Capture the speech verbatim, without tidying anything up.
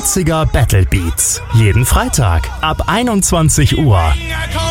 neunziger Battle Beats. Jeden Freitag ab einundzwanzig Uhr.